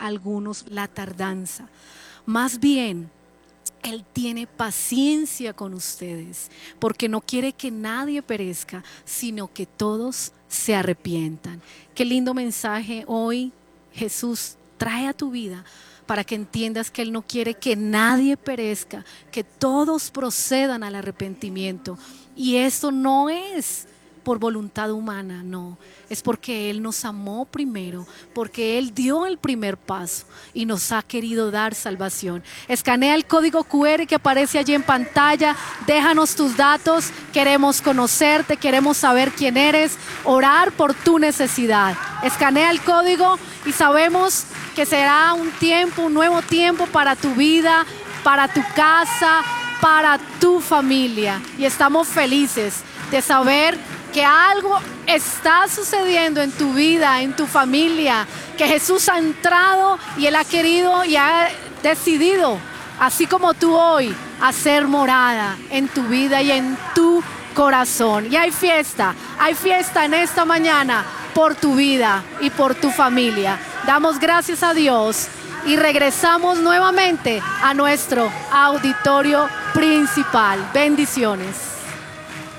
a algunos la tardanza. Más bien, Él tiene paciencia con ustedes, porque no quiere que nadie perezca, sino que todos se arrepientan. Qué lindo mensaje hoy Jesús trae a tu vida, para que entiendas que Él no quiere que nadie perezca, que todos procedan al arrepentimiento. Y esto no es por voluntad humana, no. Es porque Él nos amó primero, porque Él dio el primer paso y nos ha querido dar salvación. Escanea el código QR que aparece allí en pantalla, déjanos tus datos, queremos conocerte, queremos saber quién eres, orar por tu necesidad. Escanea el código y sabemos que será un tiempo, un nuevo tiempo para tu vida, para tu casa, para tu familia. Y estamos felices de saber que algo está sucediendo en tu vida, en tu familia, que Jesús ha entrado y Él ha querido y ha decidido, así como tú hoy, hacer morada en tu vida y en tu corazón. Y hay fiesta en esta mañana por tu vida y por tu familia. Damos gracias a Dios y regresamos nuevamente a nuestro auditorio principal. Bendiciones.